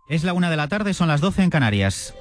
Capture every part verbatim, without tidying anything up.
Es la una de la tarde, son las doce en Canarias.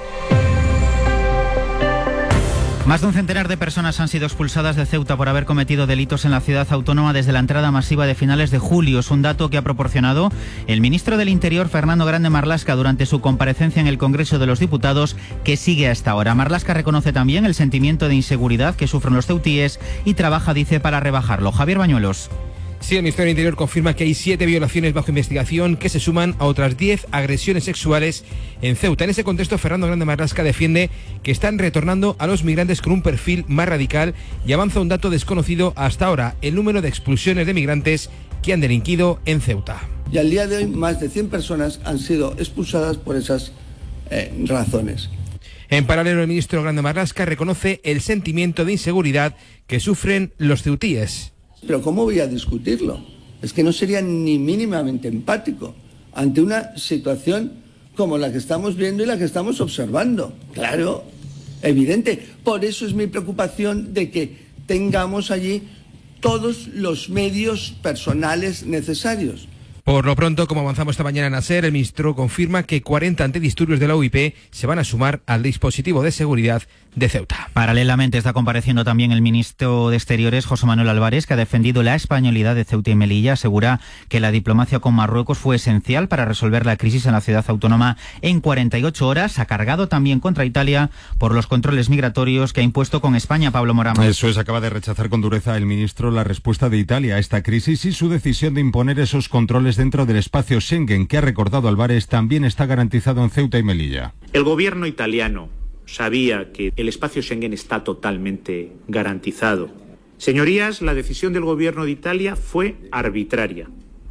Más de un centenar de personas han sido expulsadas de Ceuta por haber cometido delitos en la ciudad autónoma desde la entrada masiva de finales de julio. Es un dato que ha proporcionado el ministro del Interior, Fernando Grande Marlaska, durante su comparecencia en el Congreso de los Diputados, que sigue hasta ahora. Marlaska reconoce también el sentimiento de inseguridad que sufren los ceutíes y trabaja, dice, para rebajarlo. Javier Bañuelos. Sí, el Ministerio del Interior confirma que hay siete violaciones bajo investigación que se suman a otras diez agresiones sexuales en Ceuta. En ese contexto, Fernando Grande Marlaska defiende que están retornando a los migrantes con un perfil más radical y avanza un dato desconocido hasta ahora: el número de expulsiones de migrantes que han delinquido en Ceuta. Y al día de hoy, más de cien personas han sido expulsadas por esas eh, razones. En paralelo, el ministro Grande Marlaska reconoce el sentimiento de inseguridad que sufren los ceutíes. Pero ¿cómo voy a discutirlo? Es que no sería ni mínimamente empático ante una situación como la que estamos viendo y la que estamos observando. Claro, evidente. Por eso es mi preocupación de que tengamos allí todos los medios personales necesarios. Por lo pronto, como avanzamos esta mañana en ASER, el ministro confirma que cuarenta antidisturbios de la U I P se van a sumar al dispositivo de seguridad de Ceuta. Paralelamente está compareciendo también el ministro de Exteriores, José Manuel Álvarez, que ha defendido la españolidad de Ceuta y Melilla. Asegura que la diplomacia con Marruecos fue esencial para resolver la crisis en la ciudad autónoma en cuarenta y ocho horas. Ha cargado también contra Italia por los controles migratorios que ha impuesto con España. Pablo Morán. Eso es, acaba de rechazar con dureza el ministro la respuesta de Italia a esta crisis y su decisión de imponer esos controles dentro del espacio Schengen, que ha recordado Álvarez también está garantizado en Ceuta y Melilla. El gobierno italiano sabía que el espacio Schengen está totalmente garantizado. Señorías, la decisión del gobierno de Italia fue arbitraria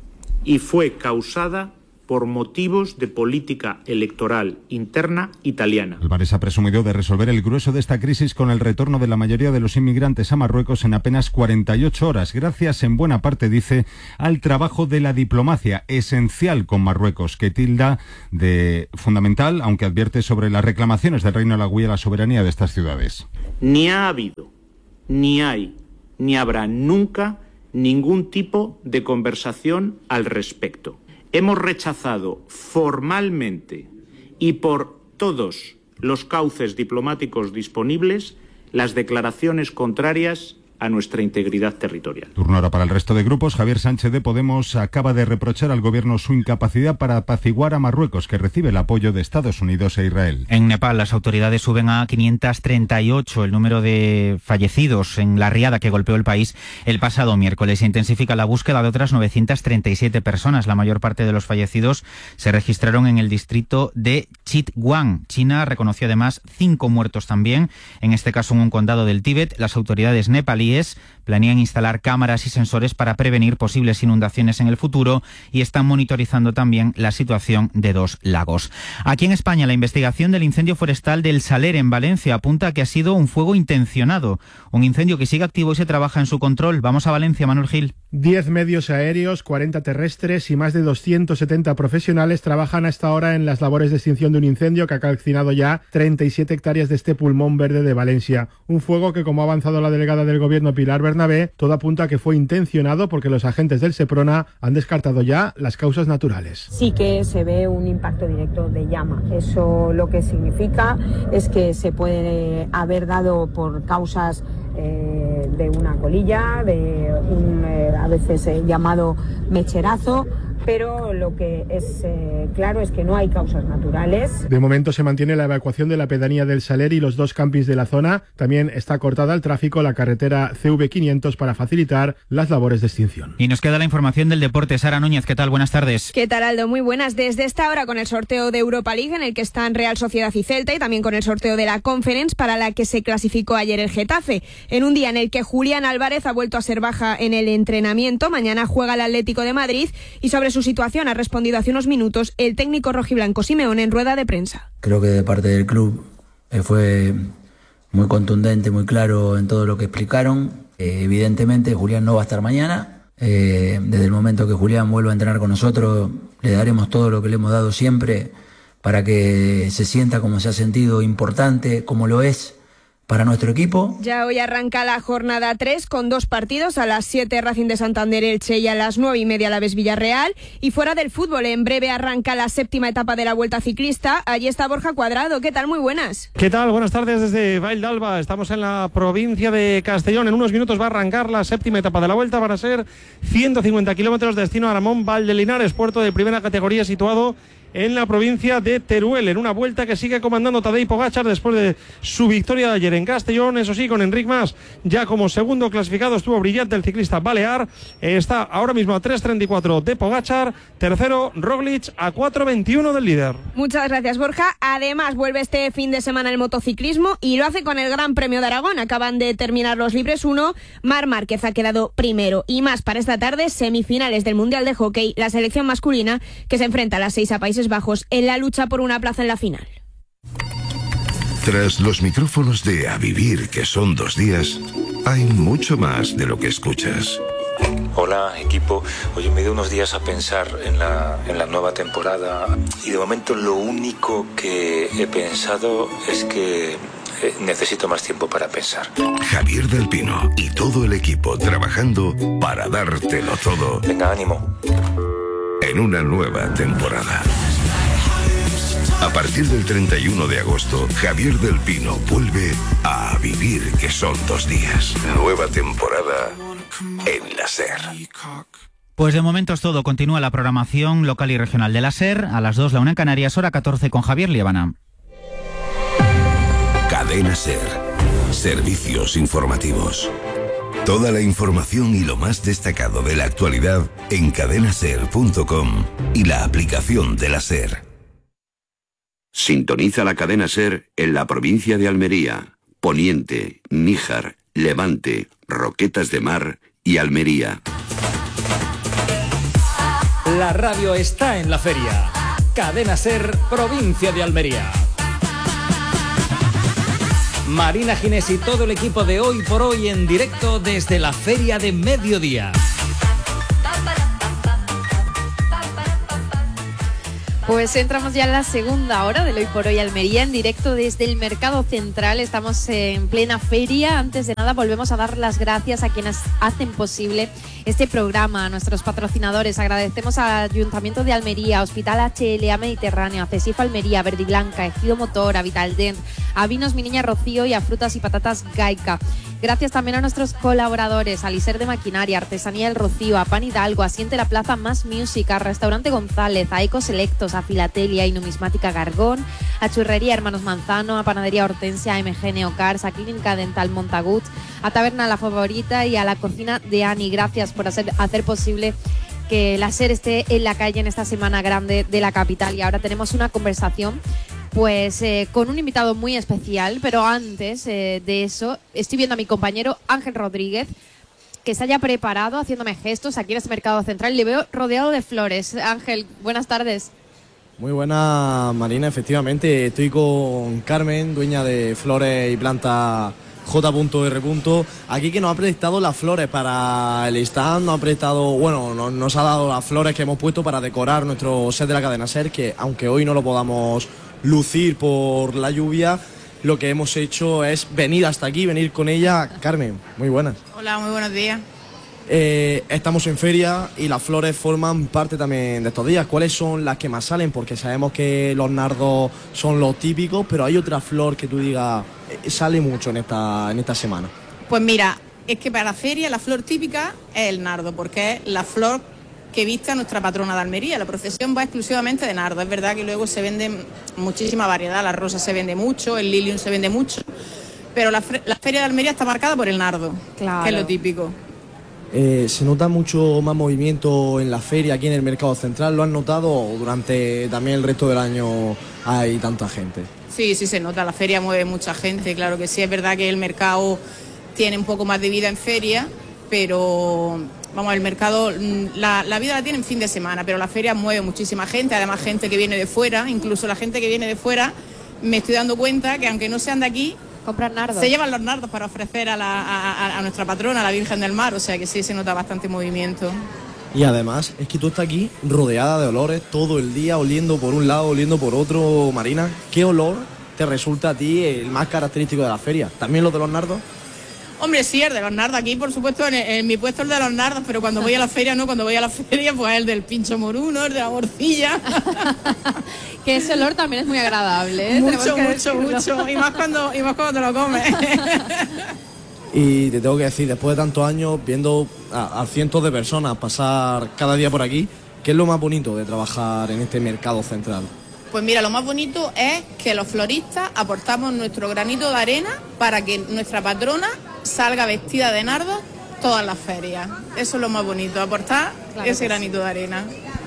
y fue causada por motivos de política electoral interna italiana. Álvarez ha presumido de resolver el grueso de esta crisis con el retorno de la mayoría de los inmigrantes a Marruecos en apenas cuarenta y ocho horas, gracias en buena parte, dice, al trabajo de la diplomacia, esencial con Marruecos, que tilda de fundamental, aunque advierte sobre las reclamaciones del Reino de la Guía a la soberanía de estas ciudades. Ni ha habido, ni hay, ni habrá nunca ningún tipo de conversación al respecto. Hemos rechazado formalmente y por todos los cauces diplomáticos disponibles las declaraciones contrarias a nuestra integridad territorial. Turno ahora para el resto de grupos. Javier Sánchez de Podemos acaba de reprochar al gobierno su incapacidad para apaciguar a Marruecos, que recibe el apoyo de Estados Unidos e Israel. En Nepal, las autoridades suben a quinientos treinta y ocho el número de fallecidos en la riada que golpeó el país el pasado miércoles. Se intensifica la búsqueda de otras novecientas treinta y siete personas. La mayor parte de los fallecidos se registraron en el distrito de Chitwan. China reconoció además cinco muertos también, en este caso en un condado del Tíbet. Las autoridades nepalíes planean instalar cámaras y sensores para prevenir posibles inundaciones en el futuro y están monitorizando también la situación de dos lagos. Aquí en España, la investigación del incendio forestal del Saler en Valencia apunta a que ha sido un fuego intencionado, un incendio que sigue activo y se trabaja en su control. Vamos a Valencia, Manuel Gil. Diez medios aéreos, cuarenta terrestres y más de doscientos setenta profesionales trabajan hasta ahora en las labores de extinción de un incendio que ha calcinado ya treinta y siete hectáreas de este pulmón verde de Valencia. Un fuego que, como ha avanzado la delegada del Gobierno Pilar Bernabé, todo apunta a que fue intencionado porque los agentes del Seprona han descartado ya las causas naturales. Sí que se ve un impacto directo de llama. Eso lo que significa es que se puede haber dado por causas eh, de una colilla, de un eh, a veces eh, llamado mecherazo, pero lo que es eh, claro es que no hay causas naturales. De momento se mantiene la evacuación de la pedanía del Saler y los dos campings de la zona. También está cortada el tráfico la carretera C V quinientos para facilitar las labores de extinción. Y nos queda la información del deporte. Sara Núñez, ¿qué tal? Buenas tardes. ¿Qué tal, Aldo? Muy buenas. Desde esta hora con el sorteo de Europa League, en el que están Real Sociedad y Celta, y también con el sorteo de la Conference, para la que se clasificó ayer el Getafe. En un día en el que Julián Álvarez ha vuelto a ser baja en el entrenamiento. Mañana juega el Atlético de Madrid y sobre su situación ha respondido hace unos minutos el técnico rojiblanco Simeone en rueda de prensa. Creo que de parte del club eh, fue muy contundente, muy claro en todo lo que explicaron. Eh, evidentemente Julián no va a estar mañana. Eh, desde el momento que Julián vuelva a entrenar con nosotros, le daremos todo lo que le hemos dado siempre para que se sienta como se ha sentido, importante, como lo es para nuestro equipo. Ya hoy arranca la jornada tres con dos partidos, a las siete Racing de Santander Elche y a las nueve y media Alavés Villarreal. Y fuera del fútbol, en breve arranca la séptima etapa de la Vuelta Ciclista. Allí está Borja Cuadrado. ¿Qué tal? Muy buenas. ¿Qué tal? Buenas tardes desde Vall d'Alba. Estamos en la provincia de Castellón. En unos minutos va a arrancar la séptima etapa de la Vuelta. Van a ser ciento cincuenta kilómetros, destino a Aramón Valdelinares, puerto de primera categoría situado en la provincia de Teruel, en una vuelta que sigue comandando Tadej Pogačar después de su victoria de ayer en Castellón. Eso sí, con Enric Mas ya como segundo clasificado. Estuvo brillante el ciclista balear. Está ahora mismo a tres treinta y cuatro de Pogačar. Tercero Roglic a cuatro veintiuno del líder. Muchas gracias, Borja. Además, vuelve este fin de semana el motociclismo y lo hace con el Gran Premio de Aragón. Acaban de terminar los libres uno. Marc Márquez ha quedado primero. Y más para esta tarde, semifinales del Mundial de Hockey, la selección masculina que se enfrenta a las seis a Países Bajos en la lucha por una plaza en la final. Tras los micrófonos de A Vivir, que son dos días, hay mucho más de lo que escuchas. Hola, equipo. Oye, me he ido unos días a pensar en la, en la nueva temporada y de momento lo único que he pensado es que eh, necesito más tiempo para pensar. Javier del Pino y todo el equipo trabajando para dártelo todo. Venga, ánimo. En una nueva temporada. A partir del treinta y uno de agosto, Javier del Pino vuelve a, a Vivir, que son dos días. Nueva temporada en la SER. Pues de momento es todo. Continúa la programación local y regional de la SER. A las dos, la una en Canarias, hora catorce con Javier Liébana. Cadena SER. Servicios informativos. Toda la información y lo más destacado de la actualidad en cadena ser punto com y la aplicación de la SER. Sintoniza la cadena SER en la provincia de Almería, Poniente, Níjar, Levante, Roquetas de Mar y Almería. La radio está en la feria. Cadena SER, provincia de Almería. Marina Ginés y todo el equipo de Hoy por Hoy en directo desde la Feria de Mediodía. Pues entramos ya en la segunda hora del Hoy por Hoy Almería, en directo desde el Mercado Central. Estamos en plena feria. Antes de nada, volvemos a dar las gracias a quienes hacen posible este programa, a nuestros patrocinadores. Agradecemos al Ayuntamiento de Almería, Hospital H L A Mediterráneo, a CESIF Almería, Verde y Blanca, Ejido Motor, a Vitaldent, a Vinos Mi Niña Rocío y a Frutas y Patatas Gaica. Gracias también a nuestros colaboradores, a Liser de Maquinaria, Artesanía El Rocío, a Pan Hidalgo, a Siente la Plaza Más Music, a Restaurante González, a Eco Selectos, a Filatelia y Numismática Gargón, a Churrería Hermanos Manzano, a Panadería Hortensia, a M G Neocars, a Clínica Dental Montagut, a Taberna La Favorita y a la Cocina de Ani. Gracias por hacer, hacer posible que la SER esté en la calle en esta semana grande de la capital. Y ahora tenemos una conversación pues eh, con un invitado muy especial, pero antes eh, de eso estoy viendo a mi compañero Ángel Rodríguez, que se haya preparado haciéndome gestos aquí en este Mercado Central y le veo rodeado de flores. Ángel, buenas tardes. Muy buena, Marina, efectivamente. Estoy con Carmen, dueña de Flores y Planta J R. Aquí, que nos ha prestado las flores para el stand, nos ha prestado, bueno, nos, nos ha dado las flores que hemos puesto para decorar nuestro set de la cadena SER, que aunque hoy no lo podamos lucir por la lluvia, lo que hemos hecho es venir hasta aquí, venir con ella. Carmen, muy buenas. Hola, muy buenos días. Eh, estamos en feria y las flores forman parte también de estos días. ¿Cuáles son las que más salen? Porque sabemos que los nardos son los típicos, pero hay otra flor que tú digas eh, sale mucho en esta, en esta semana. Pues mira, es que para la feria la flor típica es el nardo, porque es la flor que viste a nuestra patrona de Almería. La procesión va exclusivamente de nardo. Es verdad que luego se vende muchísima variedad, la rosa se vende mucho, el lilium se vende mucho, pero la, la feria de Almería está marcada por el nardo, claro, que es lo típico. Eh, ¿Se nota mucho más movimiento en la feria aquí en el Mercado Central? ¿Lo han notado o durante también el resto del año hay tanta gente? Sí, sí se nota, la feria mueve mucha gente, claro que sí. Es verdad que el mercado tiene un poco más de vida en feria, pero vamos, el mercado, la, la vida la tiene en fin de semana, pero la feria mueve muchísima gente, además gente que viene de fuera, incluso la gente que viene de fuera, me estoy dando cuenta que aunque no sean de aquí, comprar nardos. Se llevan los nardos para ofrecer a, la, a, a nuestra patrona, a la Virgen del Mar, o sea que sí se nota bastante movimiento. Y además es que tú estás aquí rodeada de olores todo el día, oliendo por un lado, oliendo por otro. Marina, ¿qué olor te resulta a ti el más característico de la feria? ¿También los de los nardos? Hombre, sí, el de los nardos. Aquí, por supuesto, en, en mi puesto el de los nardos, pero cuando voy a la feria, no, cuando voy a la feria, pues el del pincho moruno, el de la morcilla. Que ese olor también es muy agradable, ¿eh? Mucho, mucho, mucho. Y más cuando, y más cuando te lo comes. Y te tengo que decir, después de tantos años, viendo a, a cientos de personas pasar cada día por aquí, ¿qué es lo más bonito de trabajar en este mercado central? Pues mira, lo más bonito es que los floristas aportamos nuestro granito de arena para que nuestra patrona salga vestida de nardo todas las ferias. Eso es lo más bonito, aportar claro ese granito sí. de arena.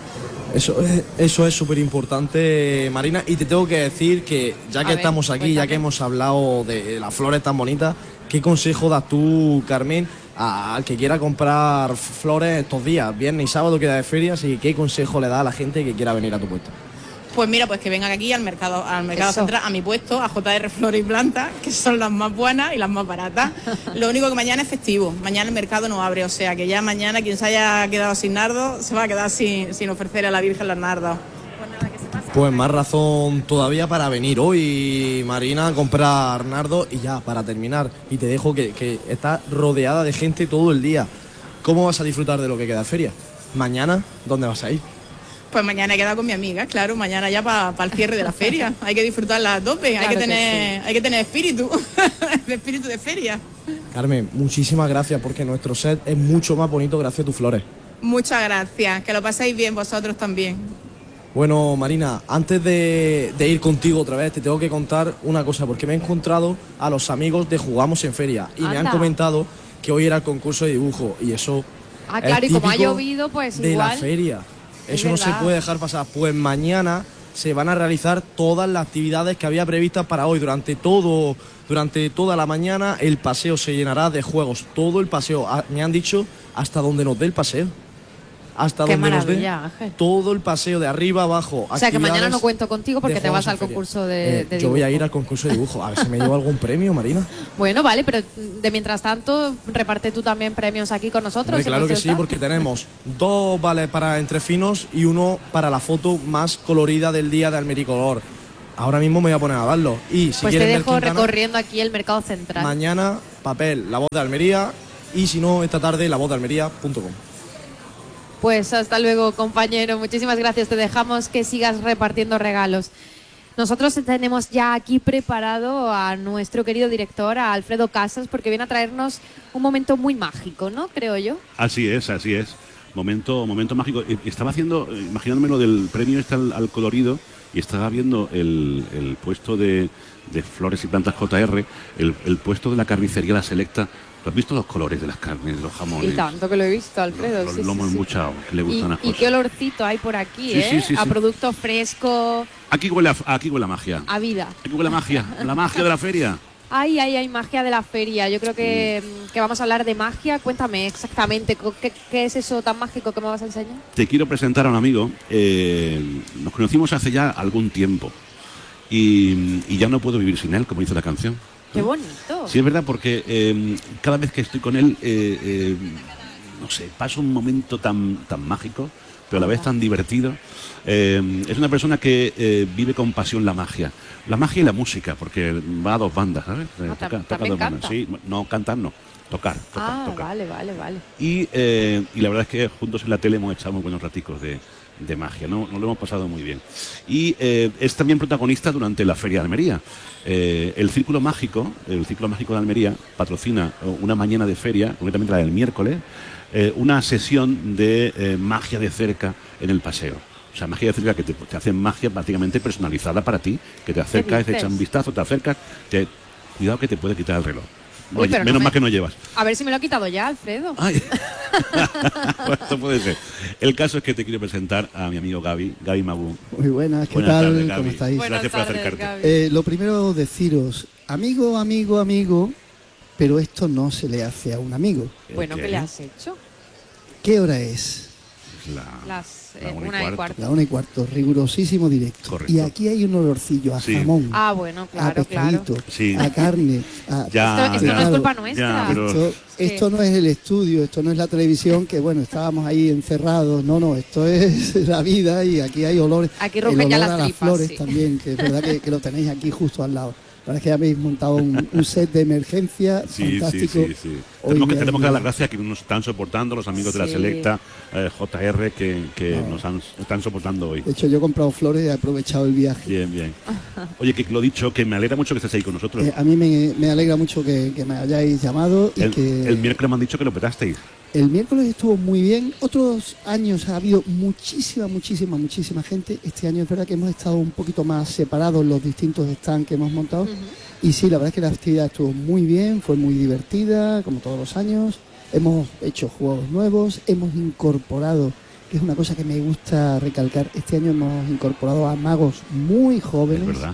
Eso es eso es súper importante, Marina, y te tengo que decir que ya que A estamos ver, aquí, cuéntame. Ya que hemos hablado de las flores tan bonitas, ¿qué consejo das tú, Carmen, al que quiera comprar flores estos días? Viernes y sábado queda de ferias, y ¿qué consejo le da a la gente que quiera venir a tu puesto? Pues mira, pues que vengan aquí al mercado, al mercado central, a mi puesto, a J R Flores y Plantas, que son las más buenas y las más baratas. Lo único que mañana es festivo, mañana el mercado no abre, o sea que ya mañana quien se haya quedado sin nardo se va a quedar sin, sin ofrecer a la Virgen los nardos. Pues nada, que se pase. Pues más razón todavía para venir hoy, Marina, a comprar nardo. Y ya, para terminar, y te dejo que, que estás rodeada de gente todo el día. ¿Cómo vas a disfrutar de lo que queda de feria? Mañana, ¿dónde vas a ir? Pues mañana he quedado con mi amiga, claro, mañana ya para pa el cierre de la feria. Hay que disfrutarla a tope, claro hay que tener, que sí. hay que tener espíritu, de espíritu de feria. Carmen, muchísimas gracias, porque nuestro set es mucho más bonito gracias a tus flores. Muchas gracias, que lo paséis bien vosotros también. Bueno, Marina, antes de, de ir contigo otra vez, te tengo que contar una cosa, porque me he encontrado a los amigos de Jugamos en Feria y Anda. me han comentado que hoy era el concurso de dibujo, y eso Ah, claro, es y como ha llovido, pues de igual. la feria. Es Eso no verdad. se puede dejar pasar. Pues mañana se van a realizar todas las actividades que había previstas para hoy. Durante todo, durante toda la mañana el paseo se llenará de juegos. Todo el paseo. Ah, me han dicho hasta donde nos dé el paseo. Hasta Qué donde nos dé Ángel. todo el paseo de arriba abajo. O sea que mañana no cuento contigo porque te vas al concurso de, eh, de Yo dibujo. voy a ir al concurso de dibujo. A ver si me llevo algún premio, Marina. Bueno, vale, pero de mientras tanto reparte tú también premios aquí con nosotros. Hombre, claro que sí, porque tenemos dos vales para entrefinos y uno para la foto más colorida del día de Almericolor. Ahora mismo me voy a poner a darlo. Y si pues te quieren ver dejo Quintana, recorriendo aquí el mercado central. mañana, papel, La Voz de Almería, y si no, esta tarde, la voz de almería punto com. Pues hasta luego, compañero. Muchísimas gracias. Te dejamos que sigas repartiendo regalos. Nosotros tenemos ya aquí preparado a nuestro querido director, a Alfredo Casas, porque viene a traernos un momento muy mágico, ¿no? Creo yo. Así es, así es. Momento, momento mágico. Estaba haciendo, imaginándome lo del premio este al, al colorido, y estaba viendo el, el puesto de, de Flores y Plantas J R, el, el puesto de la carnicería La Selecta. ¿Tú has visto los colores de las carnes, de los jamones? Y tanto que lo he visto, Alfredo. Los sí, lomos sí, sí. embuchados, que le gustan y, las y cosas. qué olorcito hay por aquí, Sí, ¿eh? sí, sí, a sí. producto fresco, Aquí huele a, aquí huele a magia. a vida. Aquí huele a magia, la magia de la feria. Ay, ay, ay, magia de la feria. Yo creo que, que vamos a hablar de magia. Cuéntame exactamente, ¿qué, qué es eso tan mágico que me vas a enseñar? Te quiero presentar a un amigo. Eh, nos conocimos hace ya algún tiempo y, y ya no puedo vivir sin él, como dice la canción. ¡Qué bonito! Sí, es verdad, porque eh, cada vez que estoy con él, eh, eh, no sé, paso un momento tan, tan mágico, pero a la vez tan divertido. Eh, es una persona que eh, vive con pasión la magia. La magia y la música, porque va a dos bandas, ¿sabes? Eh, Ah, toca, tam- toca también dos bandas. canta. Sí, no cantar, no. Tocar, tocar, Ah, tocar. vale, vale, vale. Y, eh, y la verdad es que juntos en la tele hemos echado muy buenos raticos de, de magia, ¿no? Nos lo hemos pasado muy bien. Y eh, es también protagonista durante la Feria de Almería. Eh, el Círculo Mágico, el Círculo Mágico de Almería, patrocina una mañana de feria, concretamente la del miércoles, eh, una sesión de eh, magia de cerca en el paseo. O sea, magia de cerca que te, te hacen magia prácticamente personalizada para ti, que te acercas, te dices? echan un vistazo, te acercas, te, cuidado que te puede quitar el reloj. Uy, Oye, pero no menos me- mal que no llevas. A ver si me lo ha quitado ya, Alfredo. Bueno, esto puede ser. El caso es que te quiero presentar a mi amigo Gaby, Gaby Mabú. Muy buenas, ¿qué Buenas tal? tardes, Gaby. ¿Cómo estáis? Buenas Gracias por tardes, acercarte. Gaby. Eh, lo primero, deciros, amigo, amigo, amigo, pero esto no se le hace a un amigo. Bueno, ¿qué le has hecho? ¿Qué hora es? La, Las la eh, una y una y cuarto. cuarto. La una y cuarto, rigurosísimo directo. Correcto. Y aquí hay un olorcillo a Sí. jamón, Ah, bueno, a claro, claro. pescadito, Sí. a carne. A... Ya, Esto, esto ya. no es culpa Ya, nuestra. pero- Esto, esto no es el estudio, esto no es la televisión, que bueno, estábamos ahí encerrados. No, no, esto es la vida y aquí hay olores. Aquí el rugen olor ya a las las tripas, flores sí. también, que es verdad que, que lo tenéis aquí justo al lado. La verdad es que habéis montado un, un set de emergencia Sí, sí, fantástico. sí, sí. Hoy Tenemos que, me tenemos que ha- dar las gracias a quienes nos están soportando, los amigos de la Sí. Selecta, eh, J R, que, que nos han, están soportando hoy. De hecho, yo he comprado flores y he aprovechado el viaje. Bien, bien. Oye, que lo dicho, que me alegra mucho que estés ahí con nosotros. Eh, a mí me, me alegra mucho que, que me hayáis llamado y el, que el miércoles me han dicho que lo petasteis. el miércoles estuvo muy bien. Otros años ha habido muchísima, muchísima, muchísima gente. Este año es verdad que hemos estado un poquito más separados los distintos stands que hemos montado. Y sí, la verdad es que la actividad estuvo muy bien, fue muy divertida, como todos los años. Hemos hecho juegos nuevos, hemos incorporado, que es una cosa que me gusta recalcar, este año hemos incorporado a magos muy jóvenes. Es verdad.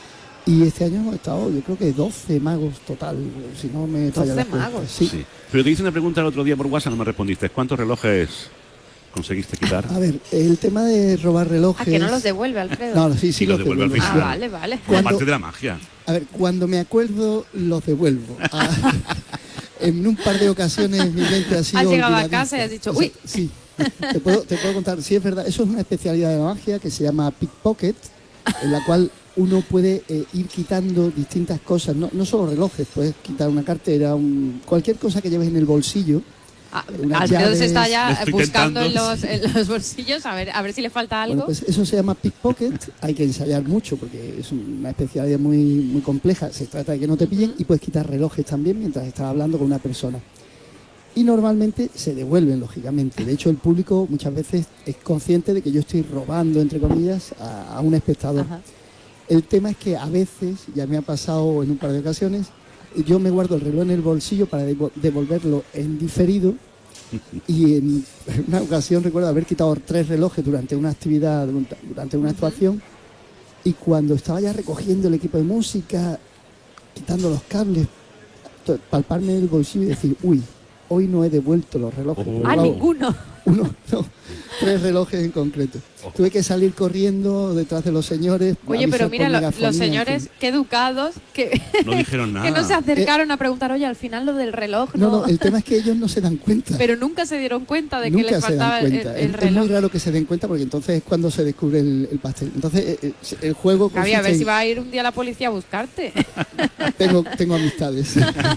Y este año hemos estado, yo creo que doce magos total, si no me falla la doce cuenta. magos. Sí. Sí. Pero te hice una pregunta el otro día por WhatsApp, no me respondiste. ¿Cuántos relojes conseguiste quitar? A ver, el tema de robar relojes... ¿A que no los devuelve, Alfredo? No, no, sí, sí, Sí, los los devuelve al devuelvo. Ah, final. vale, vale. Cuando- Parte de la magia. A ver, cuando me acuerdo, los devuelvo. Ah, en un par de ocasiones mi mente ha sido Has llegado a olvidadiza. casa y has dicho, O sea, uy. sí, te puedo, te puedo contar, sí es verdad, eso es una especialidad de la magia que se llama pickpocket, en la cual uno puede eh, ir quitando distintas cosas, no, no solo relojes, puedes quitar una cartera, un- cualquier cosa que lleves en el bolsillo. Ah, unas Alfredo se llaves. está Lo ya estoy buscando en intentando. los, en los bolsillos a ver, a ver si le falta algo. Bueno, pues eso se llama pickpocket, hay que ensayar mucho porque es una especialidad muy, muy compleja, se trata de que no te pillen y puedes quitar relojes también mientras estás hablando con una persona. Y normalmente se devuelven, lógicamente. De hecho, el público muchas veces es consciente de que yo estoy robando, entre comillas, a, a un espectador. Ajá. El tema es que a veces, ya me ha pasado en un par de ocasiones, yo me guardo el reloj en el bolsillo para devo- devolverlo en diferido. Y en una ocasión recuerdo haber quitado tres relojes durante una actividad, durante una actuación, y cuando estaba ya recogiendo el equipo de música, quitando los cables, to- palparme el bolsillo y decir, uy, hoy no he devuelto los relojes. Oh. Pero Ah, claro, ninguno. uno, no, tres relojes en concreto. Tuve que salir corriendo detrás de los señores. Oye, avisar pero por mira, lo- megafonía, los en señores, fin. qué educados, que, No dijeron que nada. no se acercaron a preguntar, oye, al final lo del reloj, No, no, no, el tema es que ellos no se dan cuenta. pero nunca se dieron cuenta de que Nunca les se faltaba dan el, cuenta. el Es- es reloj. muy raro que se den cuenta porque entonces es cuando se descubre el, el pastel. Entonces eh, eh, el juego Javi, a ver consiste si en- va a ir un día la policía a buscarte. tengo, tengo amistades.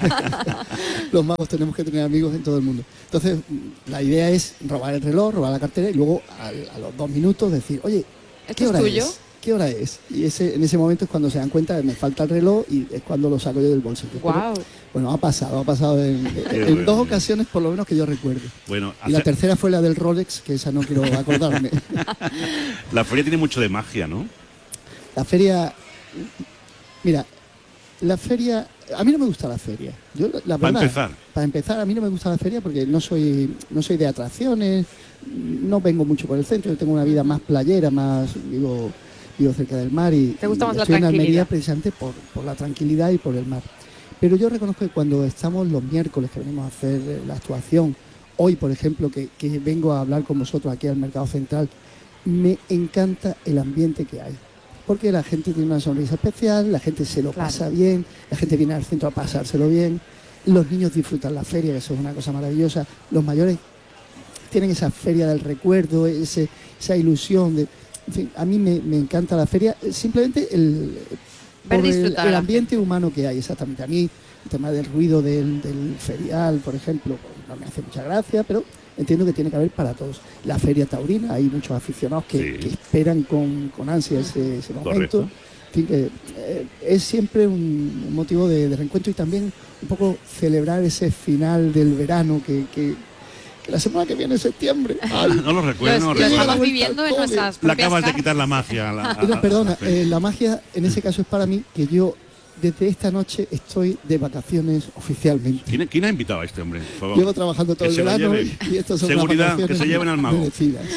Los magos tenemos que tener amigos en todo el mundo. Entonces, la idea es robar el reloj, robar la cartera y luego al- a, los dos minutos decir, oye, ¿Esto ¿qué es hora tuyo? es? ¿Qué hora es? Y ese, en ese momento es cuando se dan cuenta de que me falta el reloj y es cuando lo saco yo del bolsillo. Pero, Guau. bueno, ha pasado, ha pasado en, en bueno. dos ocasiones por lo menos que yo recuerdo. Bueno, Y la hace- tercera fue la del Rolex, que esa no quiero acordarme. la feria tiene mucho de magia, ¿no? La feria, mira, la feria, a mí no me gusta la feria. Yo, la Para verdad, empezar. Para empezar, a mí no me gusta la feria porque no soy, no soy de atracciones, no vengo mucho por el centro, yo tengo una vida más playera, más vivo, vivo cerca del mar y, ¿Te gusta y más la estoy en Almería tranquilidad? precisamente por, por la tranquilidad y por el mar. Pero yo reconozco que cuando estamos los miércoles que venimos a hacer eh, la actuación, hoy por ejemplo que, que vengo a hablar con vosotros aquí al Mercado Central, me encanta el ambiente que hay. Porque la gente tiene una sonrisa especial, la gente se lo Claro. pasa bien, la gente viene al centro a pasárselo bien, los niños disfrutan la feria, que eso es una cosa maravillosa, los mayores tienen esa feria del recuerdo, ese, esa ilusión de... En fin, a mí me, me encanta la feria, eh, simplemente el, Ver por el, disfrutar a el la ambiente humano que hay, exactamente. A mí el tema del ruido del, del ferial, por ejemplo, pues, no me hace mucha gracia, pero entiendo que tiene que haber para todos. La feria taurina, hay muchos aficionados que, Sí. que esperan con, con ansia ese, ese momento. Correcto. En fin, que eh, es siempre un, un motivo de, de reencuentro y también un poco celebrar ese final del verano que, que, que la semana que viene es septiembre. Ay, No lo recuerdo, no Lo lo Lo estamos recuerdo. viviendo en nuestras Le propias acabas de carnes. quitar la magia. a la- a- no, a- perdona, a la feria. eh, la magia en ese caso es para mí que yo desde esta noche estoy de vacaciones oficialmente. ¿Quién, quién ha invitado a este hombre? Por favor. Llevo trabajando todo Que el se lo verano lleven. y, y estos son Seguridad, las que vacaciones se lleven al mago. merecidas.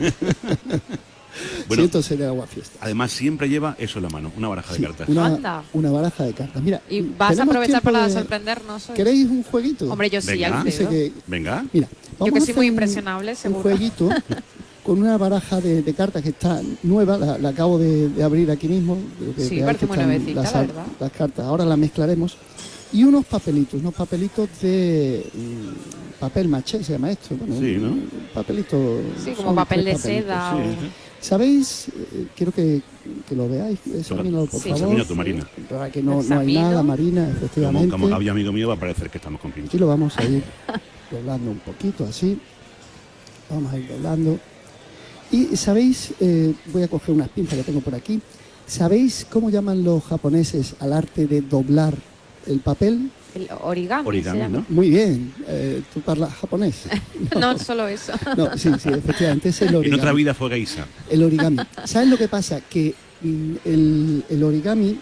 Bueno, Siento ser el aguafiesta. además siempre lleva eso en la mano, una baraja Sí, de cartas. una, Anda. una baraja de cartas. Mira, Y vas a ¿tenemos aprovechar tiempo para de- sorprendernos hoy. ¿Queréis un jueguito? Hombre, yo sí, Venga. Alfredo. Dice que- Venga. Mira, Yo vamos que a soy hacer muy un- impresionable, un seguro. jueguito con una baraja de, de cartas que está nueva, la, la acabo de, de abrir aquí mismo. Creo que Sí, real parece que muy están nuevecita, las, la verdad. las cartas, ahora las mezclaremos. Y unos papelitos, unos papelitos de mm, papel maché, se llama esto. Bueno, Sí, ¿no? un papelito. Sí, como son papel tres de seda papelitos. o- Sí, ¿Sabéis? Eh, quiero que, que lo veáis, examínalo por Sí. favor. Examina tú, Marina. Para que no, no hay Examino. nada, Marina, Como, efectivamente. como había amigo mío, va a parecer que estamos con pinche. Aquí lo vamos a ir doblando un poquito, así. Vamos a ir doblando. Y sabéis, eh, voy a coger unas pinzas que tengo por aquí. ¿Sabéis cómo llaman los japoneses al arte de doblar el papel? El origami. Origami, se llama. ¿no? Muy bien. Eh, ¿Tú hablas japonés? No, solo eso. No, sí, sí, efectivamente es el En origami. otra vida fue geisha. El origami. ¿Sabes lo que pasa? Que mm, el, el origami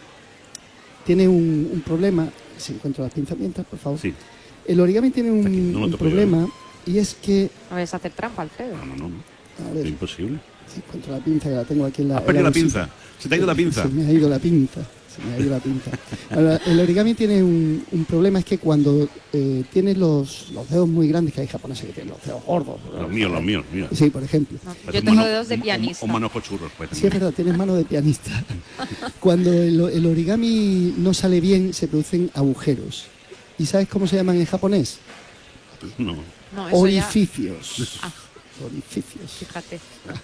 tiene un, un problema. Si encuentro las pinzas mientras, por favor. Sí. El origami tiene un, Aquí, no lo un toco yo, problema y es que... No vayas a hacer trampa, Alfredo. No, no, no. A ver, Es imposible. si encuentro la pinza, que la tengo aquí en la... Has en perdido la bolsita. pinza. Se te ha ido la pinza. Se me ha ido la pinza. Se me ha ido la pinza. Ahora, el origami tiene un, un problema, es que cuando eh, tienes los, los dedos muy grandes, que hay japoneses que tienen los dedos gordos. Los míos, los míos, mira. Sí, por ejemplo. Yo tengo dedos de pianista. Un manojo churros, pues. Sí, es verdad, tienes mano de pianista. Cuando el, el origami no sale bien, se producen agujeros. ¿Y sabes cómo se llaman en japonés? No. No, eso ya- Orificios. Ah, Orificios. fíjate.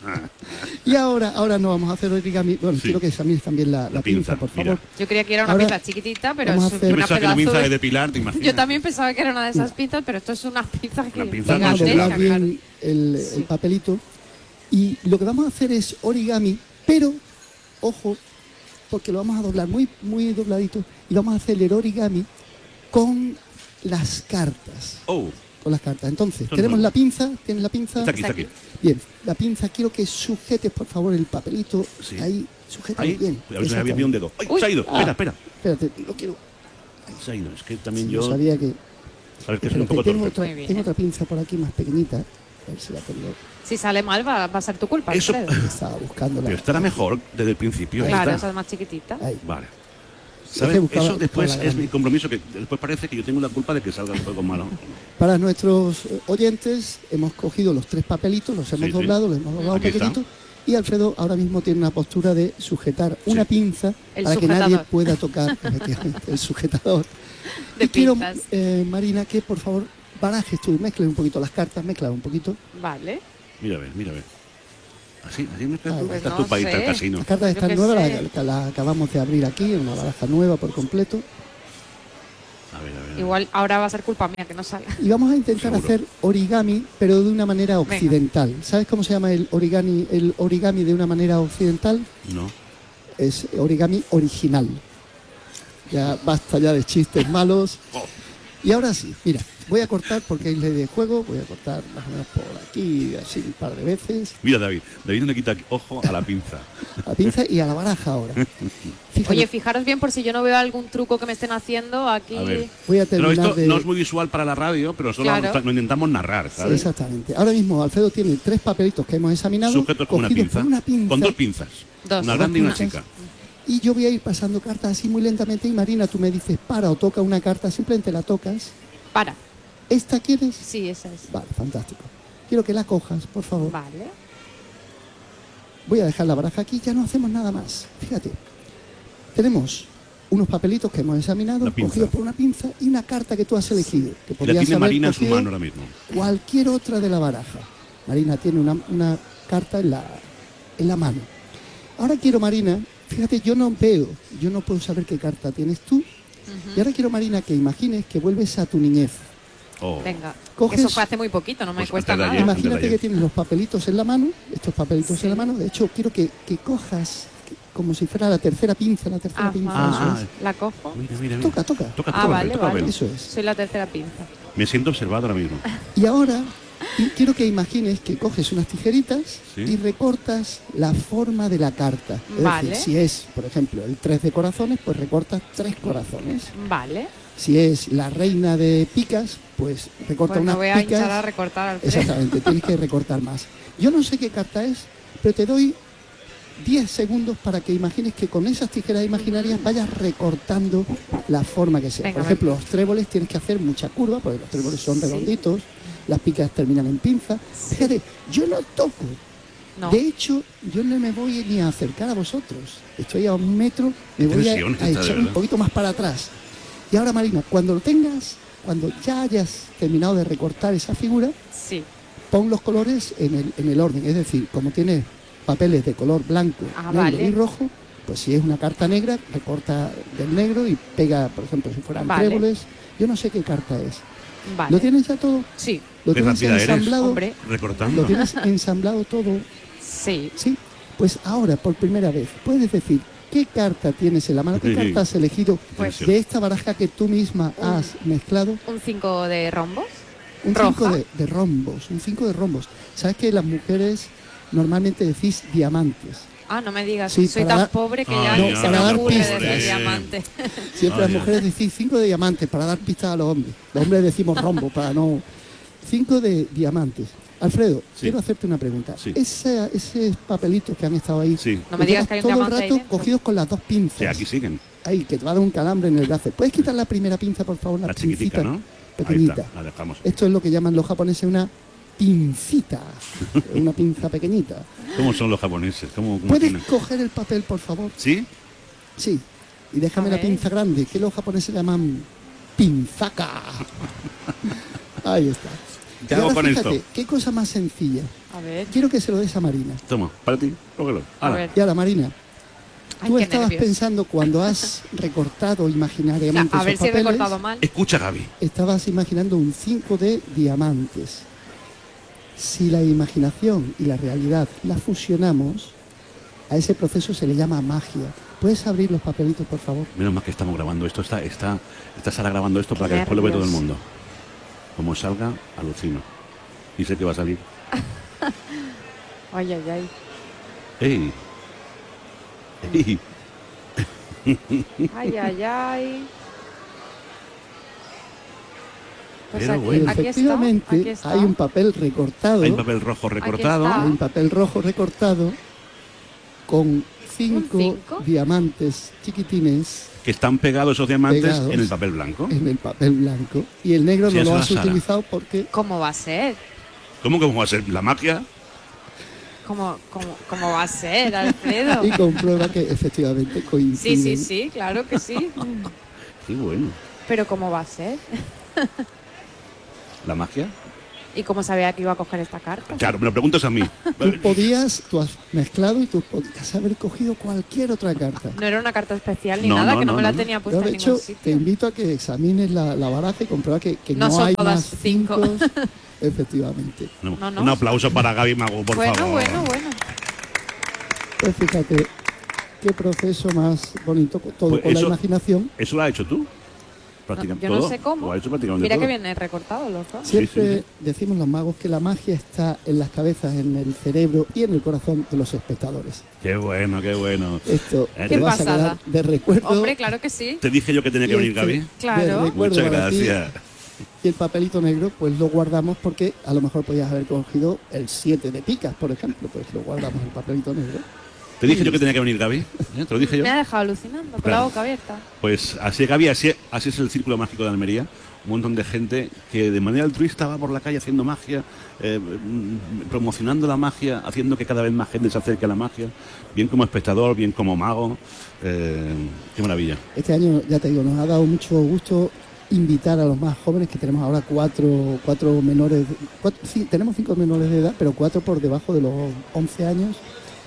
Y ahora, ahora no vamos a hacer origami. Bueno, Sí. quiero que examines también la, la pinza, pinza, por mira. favor. Yo creía que era una Ahora pinza chiquitita, pero vamos es a hacer- Yo una pensaba que la pedazo pinza de... es de Pilar, ¿te imaginas? Yo también pensaba que era una de esas pinzas, pero esto es una pinza que... Una pinza Vamos a con doblar gigantesca, bien el, el papelito. Y lo que vamos a hacer es origami, pero, ojo, porque lo vamos a doblar muy, muy dobladito. Y vamos a hacer el origami con las cartas. Oh, Con las cartas. Entonces, Esto es tenemos nuevo. la pinza. ¿Tienes la pinza? está aquí, está aquí. Bien, la pinza, quiero que sujetes, por favor, el papelito. Sí. Ahí, sujétalo Ahí, bien. a ver si me había enviado un dedo. ¡Ay, se ha ido! Ah. Espera, espera. Espérate, lo quiero. Se ha ido. Es que también Yo yo... sabía que... Sabes que soy un Espérate, poco tengo, torpe. otra, Muy bien. tengo otra pinza por aquí más pequeñita. A ver si la tengo. Si sale mal va, va a ser tu culpa, Eso- Alfredo. Estaba buscándola. Pero estará mejor desde el principio. ahí Claro, está. esa es más chiquitita. Ahí. Vale. que ¿Sabes? buscaba- Eso después buscaba la es mi grande. compromiso, que después parece que yo tengo la culpa de que salga el juego malo. Para nuestros eh, oyentes, hemos cogido los tres papelitos, los hemos Sí, sí. doblado, los hemos doblado Aquí está. pequeñitos. Y Alfredo ahora mismo tiene una postura de sujetar una pinza El para que sujetador. nadie pueda tocar efectivamente, el sujetador. De y quiero, pinzas. eh, Marina, que por favor barajes tú, mezcles un poquito las cartas, mezcla un poquito. Vale. Mira a ver, mira a ver. Así, así me estás Ay, tú, pues estás no tú para irte al sé. casino. Las cartas Yo están qué nuevas, sé. las la acabamos de abrir aquí, una baraja nueva por completo. A ver, a ver. a ver. Igual ahora va a ser culpa mía que no salga. Y vamos a intentar Seguro. hacer origami, pero de una manera Venga. occidental. ¿Sabes cómo se llama el origami, el origami de una manera occidental? No. Es origami original. Ya basta ya de chistes malos. Y ahora sí, mira, voy a cortar porque hay ley de juego, voy a cortar más o menos por aquí, así un par de veces, Mira, David. David no le quita ojo a la pinza. a la pinza y a la baraja ahora. Fíjate, Oye, fijaros bien por si yo no veo algún truco que me estén haciendo aquí. A ver. voy a Pero terminar esto de... no es muy visual para la radio, pero solo Claro. lo intentamos narrar, Sí, ¿sabes? exactamente. Ahora mismo Alfredo tiene tres papelitos que hemos examinado, Sujetos con una cogidos pinza. por una pinza. Con dos pinzas. Dos. Una Dos grande y una pinzas. chica. Y yo voy a ir pasando cartas así muy lentamente y Marina, tú me dices para o toca una carta, simplemente la tocas. Para. ¿Esta quieres? Sí, esa es. Vale, fantástico. Quiero que la cojas, por favor. Vale. Voy a dejar la baraja aquí, ya no hacemos nada más. Fíjate, tenemos unos papelitos que hemos examinado, La pinza. cogidos por una pinza y una carta que tú has elegido. Que La podrías tiene haber Marina en su cogido mano ahora mismo. cualquier otra de la baraja. Marina tiene una, una carta en la, en la mano. Ahora quiero, Marina, fíjate, yo no veo, yo no puedo saber qué carta tienes tú. Y ahora quiero, Marina, que imagines que vuelves a tu niñez. Oh. Venga. Coges- Eso fue hace muy poquito, no me Pues cuesta antes de nada. ayer. Imagínate ayer. que tienes los papelitos en la mano, estos papelitos Sí. en la mano. De hecho, quiero que, que cojas que- como si fuera la tercera pinza, la tercera Ajá. pinza. Ah, eso La cojo. Mira, mira, es. mira. Toca, toca. Toca, Ah, toca, vale, toca vale. verlo. Eso es. Soy la tercera pinza. Me siento observado ahora mismo. Y ahora y quiero que imagines que coges unas tijeritas Sí. y recortas la forma de la carta. Es Vale. decir, si es, por ejemplo, el tres de corazones, pues recortas tres corazones. Vale. Si es la reina de picas, pues recorta Pues unas me voy a picas. hinchar a recortar al Alfredo. Exactamente, tienes que recortar más. Yo no sé qué carta es, pero te doy diez segundos para que imagines que con esas tijeras imaginarias vayas recortando la forma que sea. Venga, Por ejemplo, los tréboles tienes que hacer mucha curva, porque los tréboles son Sí. redonditos, las picas terminan en pinza. Fíjate, yo no toco. No. De hecho, yo no me voy ni a acercar a vosotros. Estoy a un metro, me Qué voy a, tensión a está, de echar un verdad. poquito más para atrás. Y ahora, Marina, cuando lo tengas, cuando ya hayas terminado de recortar esa figura, Sí. pon los colores en el, en el orden. Es decir, como tienes papeles de color blanco, Ah, negro vale. y rojo, pues si es una carta negra, recorta del negro y pega, por ejemplo, si fueran Vale. tréboles. Yo no sé qué carta es. Vale. ¿Lo tienes ya todo? Sí. ¿Lo Qué tienes rápida eres. ensamblado? Hombre. Recortando. ¿Lo tienes ensamblado todo? Sí. Sí. Pues ahora, por primera vez, puedes decir qué carta tienes en la mano, qué Sí. carta has elegido Pues- de esta baraja que tú misma has mezclado. Un cinco de rombos. Un Roja. cinco de, de rombos, un cinco de rombos. ¿Sabes que las mujeres normalmente decís diamantes? Ah, no me digas, Sí, soy para tan dar- pobre que Ay, ya no, ni se para me dar ocurre pistas. decir diamante. Siempre Ah, las ya. mujeres decís cinco de diamantes para dar pistas a los hombres. Los hombres decimos rombo para no... Cinco de diamantes. Alfredo, Sí. quiero hacerte una pregunta. Sí. Ese, esos papelitos que han estado ahí, Sí. No me los digas llevas que hay un todo el diamante ahí rato dentro. cogidos con las dos pinzas. Sí, aquí siguen. Ahí, que te va a dar un calambre en el brazo. ¿Puedes quitar la primera pinza, por favor? La, La chiquitica, pincita ¿no? Ahí pequeñita. está, la dejamos. Esto es lo que llaman los japoneses una pincita. Una pinza pequeñita. ¿Cómo son los japoneses? ¿Cómo, cómo ¿Puedes tienen? coger el papel, por favor? ¿Sí? Sí. Y déjame A la ver. pinza grande, que los japoneses llaman pinzaca. Ahí está. ¿Qué Y hago ahora con fíjate, esto? qué cosa más sencilla. A ver. Quiero que se lo des a Marina. Toma, para ti, cógelo. A Hala. ver. Y ahora, Marina, Ay, tú qué estabas nervios. pensando cuando has recortado imaginariamente A ver esos si he papeles, recortado mal. Escucha, Gaby. estabas imaginando un cinco de diamantes. Si la imaginación y la realidad la fusionamos, a ese proceso se le llama magia. ¿Puedes abrir los papelitos, por favor? Menos mal que estamos grabando esto. Está, está, está Sara grabando esto para Qué que después lo vea todo el nervios. mundo. Como salga, alucino. Y sé que va a salir. Ay, ay, ay. ¡Ey! ¡Ey! Ay, ay, ay. Pues Pero aquí, bueno. aquí está, Efectivamente, aquí está. hay un papel recortado. Hay papel rojo recortado. está. Hay un papel rojo recortado con cinco, cinco? diamantes chiquitines Que están pegados esos diamantes Pegados. en el papel blanco. en el papel blanco. Y el negro Sí, no eso lo es has la Sara. utilizado porque ¿Cómo va a ser? ¿Cómo que va a ser la magia? ¿Cómo, cómo, cómo va a ser, Alfredo? y comprueba que efectivamente Sí, coinciden. sí, sí, claro que sí. Qué bueno. Pero ¿cómo va a ser? ¿La magia? ¿Y cómo sabía que iba a coger esta carta? Claro, me lo preguntas a mí. Tú podías, tú has mezclado y tú podías haber cogido cualquier otra carta. No era una carta especial ni No, nada, no, que no, no, me la no. tenía Yo, puesta de en hecho, ningún te sitio. invito a que examines la, la baraja y comprueba que, que No no, son hay todas más cinco. cinco. Efectivamente. No, No, no. Un aplauso para Gaby Mago, por Bueno, favor. bueno, bueno. Pues fíjate, qué proceso más bonito, todo Pues con eso- la imaginación. ¿Eso lo has hecho tú? Prácticamente Yo no todo. sé cómo. Lo has hecho prácticamente Mira todo. que viene recortado los dos. Siempre sí, sí. decimos los magos que la magia está en las cabezas, en el cerebro y en el corazón de los espectadores. Qué bueno, qué bueno. Esto Eh, te Qué vas a pasada. quedar de recuerdo. Hombre, claro que sí. Te dije yo que tenía que Y venir este- Gaby. Claro. de recuerdo Muchas para ti. gracias. Y el papelito negro, pues lo guardamos porque a lo mejor podías haber cogido el siete de picas, por ejemplo. Pues lo guardamos el papelito negro. Te dije yo que tenía que venir Gaby. ¿eh? Te lo dije yo. Me ha dejado alucinando, con Claro. la boca abierta. Pues así es, Gaby, así, así es el círculo mágico de Almería. Un montón de gente que de manera altruista va por la calle haciendo magia, eh, mm, promocionando la magia, haciendo que cada vez más gente se acerque a la magia, bien como espectador, bien como mago. Eh, qué maravilla. Este año, ya te digo, nos ha dado mucho gusto invitar a los más jóvenes, que tenemos ahora cuatro, cuatro menores, cuatro, sí, tenemos cinco menores de edad, pero cuatro por debajo de los once años.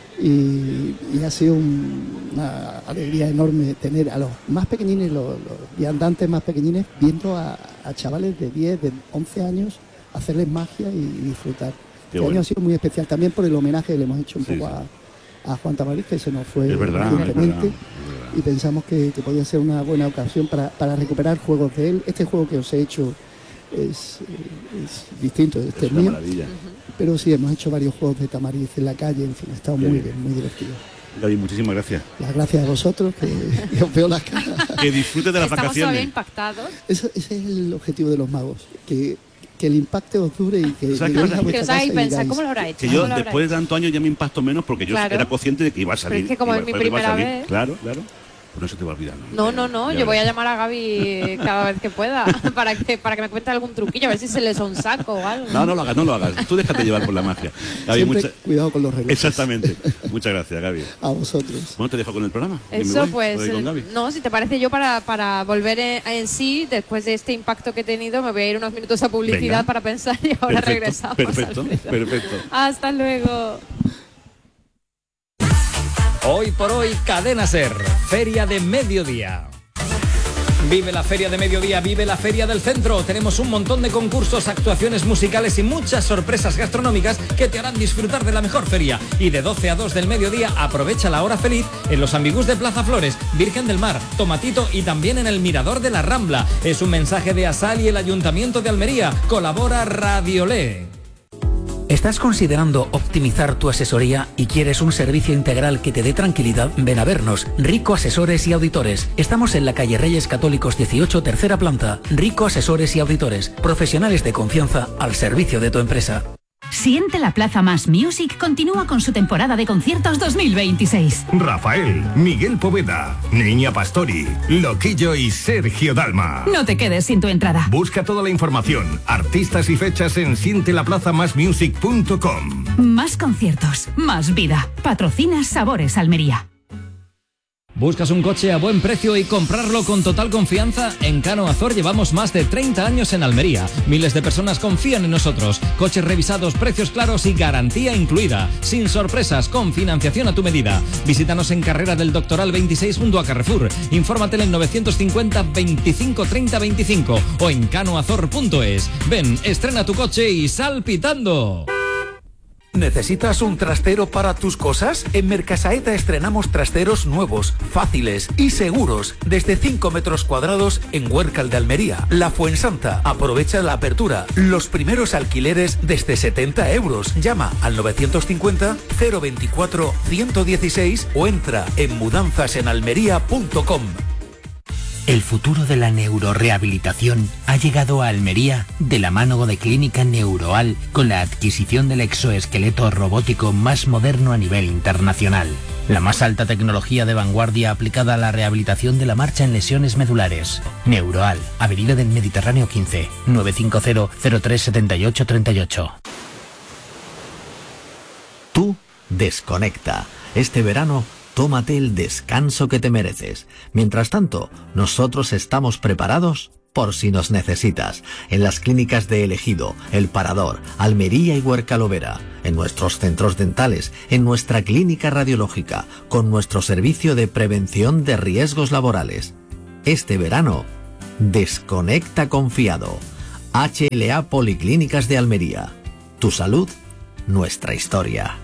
Y, y ha sido un- una alegría enorme tener a los más pequeñines, los, los viandantes más pequeñines, viendo a, a chavales de diez, de once años hacerles magia y, y disfrutar. Qué Este bueno. año ha sido muy especial también por el homenaje que le hemos hecho un Sí, poco sí. a, a Juan Tamariz, que se nos fue Es verdad, es recientemente. verdad, es verdad. Y pensamos que, que podía ser una buena ocasión para, para recuperar juegos de él. Este juego que os he hecho es, eh, es distinto, este Es es una mío. maravilla. Pero sí, hemos hecho varios juegos de Tamariz en la calle, en fin, ha estado Qué muy bien. bien, muy divertido. Gaby, muchísimas gracias. Las gracias a vosotros, que, que os veo las caras. Que disfrutes de las Estamos todavía vacaciones. impactados. Eso- ese es el objetivo de los magos, que que el impacto os dure y que, O sea, que que- lleguéis a Que vuestra os hagáis casa y pensar, digáis, ¿cómo lo habrá hecho? Que ¿Cómo yo, lo habrá después hecho? de tantos años, ya me impacto menos porque yo Claro. era consciente de que iba a salir. Pero es que como Iba- es mi iba a primera salir. vez. Claro, claro. Pero no se te va a olvidar, ¿no? No, no, no, Ya yo voy a verás. llamar a Gaby cada vez que pueda para que para que me cuente algún truquillo, a ver si se le un saco o algo. No, no lo hagas, no lo hagas. Tú déjate llevar por la magia. Gaby, Siempre mucha- cuidado con los relojes. Exactamente. Muchas gracias, Gaby. A vosotros. Bueno, te dejo con el programa. Y me Eso voy. pues, Voy con Gaby. no, si te parece yo para, para volver en, en sí, después de este impacto que he tenido, me voy a ir unos minutos a publicidad Venga. para pensar y ahora Perfecto, regresamos. Perfecto, Alfredo. perfecto. Hasta luego. Hoy por hoy, Cadena Ser, Feria de Mediodía. Vive la Feria de Mediodía, vive la Feria del Centro. Tenemos un montón de concursos, actuaciones musicales y muchas sorpresas gastronómicas que te harán disfrutar de la mejor feria. Y de doce a dos del mediodía, aprovecha la hora feliz en los ambigús de Plaza Flores, Virgen del Mar, Tomatito y también en el Mirador de la Rambla. Es un mensaje de Asal y el Ayuntamiento de Almería. Colabora Radiolé. ¿Estás considerando optimizar tu asesoría y quieres un servicio integral que te dé tranquilidad? Ven a vernos, Rico Asesores y Auditores. Estamos en la calle Reyes Católicos dieciocho, tercera planta. Rico Asesores y Auditores, profesionales de confianza al servicio de tu empresa. Siente la Plaza Más Music continúa con su temporada de conciertos dos mil veintiséis. Rafael, Miguel Poveda, Niña Pastori, Loquillo y Sergio Dalma. No te quedes sin tu entrada. Busca toda la información, artistas y fechas en siente la plaza más music punto com. Más conciertos, más vida. Patrocina Sabores Almería. ¿Buscas un coche a buen precio y comprarlo con total confianza? En Cano Azor llevamos más de treinta años en Almería. Miles de personas confían en nosotros. Coches revisados, precios claros y garantía incluida. Sin sorpresas, con financiación a tu medida. Visítanos en Carrera del Doctoral veintiséis junto a Carrefour. Infórmate en el novecientos cincuenta veinticinco treinta veinticinco o en canoazor punto es. Ven, estrena tu coche y sal pitando. ¿Necesitas un trastero para tus cosas? En Mercasaeta estrenamos trasteros nuevos, fáciles y seguros, desde cinco metros cuadrados en Huércal de Almería. La Fuensanta. Aprovecha la apertura. Los primeros alquileres desde setenta euros. Llama al novecientos cincuenta cero veinticuatro ciento dieciséis o entra en mudanzas en almería punto com. El futuro de la neurorehabilitación ha llegado a Almería de la mano de Clínica Neuroal con la adquisición del exoesqueleto robótico más moderno a nivel internacional. La más alta tecnología de vanguardia aplicada a la rehabilitación de la marcha en lesiones medulares. Neuroal, Avenida del Mediterráneo quince, nueve cinco cero cero tres siete ocho tres ocho. Tú desconecta. Este verano tómate el descanso que te mereces. Mientras tanto, nosotros estamos preparados por si nos necesitas. En las clínicas de El Ejido, El Parador, Almería y Huercalovera, en nuestros centros dentales, en nuestra clínica radiológica, con nuestro servicio de prevención de riesgos laborales. Este verano, desconecta confiado. H L A Policlínicas de Almería. Tu salud, nuestra historia.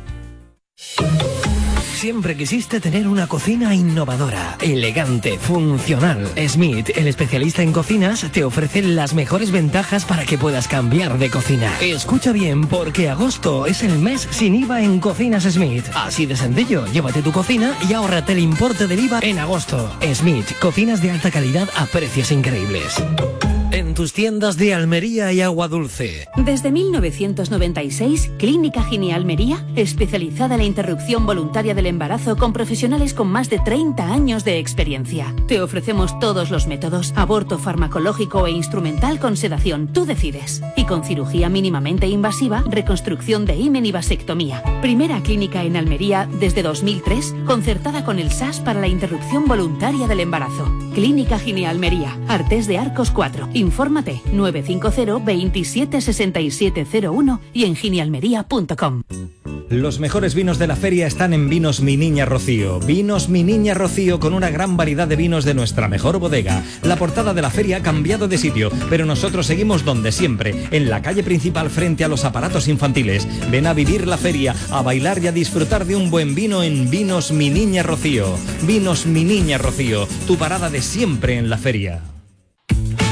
Siempre quisiste tener una cocina innovadora, elegante, funcional. Smith, el especialista en cocinas, te ofrece las mejores ventajas para que puedas cambiar de cocina. Escucha bien, porque agosto es el mes sin I V A en Cocinas Smith. Así de sencillo, llévate tu cocina y ahórrate el importe del I V A en agosto. Smith, cocinas de alta calidad a precios increíbles. En tus tiendas de Almería y Agua Dulce. Desde mil novecientos noventa y seis, Clínica Gine Almería, especializada en la interrupción voluntaria del embarazo con profesionales con más de treinta años de experiencia. Te ofrecemos todos los métodos, aborto farmacológico e instrumental con sedación, tú decides. Y con cirugía mínimamente invasiva, reconstrucción de himen y vasectomía. Primera clínica en Almería desde dos mil tres, concertada con el S A S para la interrupción voluntaria del embarazo. Clínica Gine Almería, Artés de Arcos cuatro. Infórmate nueve cinco cero veintisiete sesenta y siete cero uno y en ginealmería punto com. Los mejores vinos de la feria están en Vinos Mi Niña Rocío. Vinos Mi Niña Rocío con una gran variedad de vinos de nuestra mejor bodega. La portada de la feria ha cambiado de sitio, pero nosotros seguimos donde siempre, en la calle principal frente a los aparatos infantiles. Ven a vivir la feria, a bailar y a disfrutar de un buen vino en Vinos Mi Niña Rocío. Vinos Mi Niña Rocío, tu parada de siempre en la feria.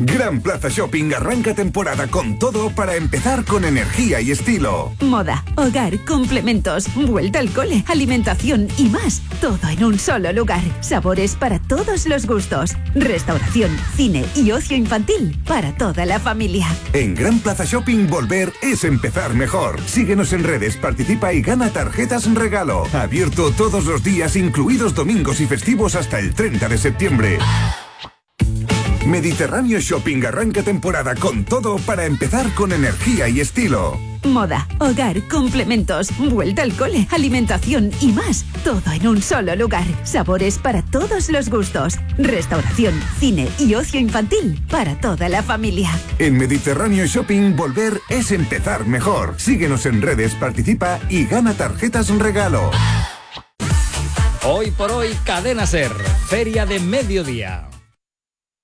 Gran Plaza Shopping arranca temporada con todo para empezar con energía y estilo. Moda, hogar, complementos, vuelta al cole, alimentación y más. Todo en un solo lugar. Sabores para todos los gustos. Restauración, cine y ocio infantil para toda la familia. En Gran Plaza Shopping volver es empezar mejor. Síguenos en redes, participa y gana tarjetas regalo. Abierto todos los días, incluidos domingos y festivos hasta el treinta de septiembre. Mediterráneo Shopping arranca temporada con todo para empezar con energía y estilo. Moda, hogar, complementos, vuelta al cole, alimentación y más. Todo en un solo lugar. Sabores para todos los gustos. Restauración, cine y ocio infantil para toda la familia. En Mediterráneo Shopping volver es empezar mejor. Síguenos en redes, participa y gana tarjetas regalo. Hoy por hoy, Cadena Ser, Feria de Mediodía.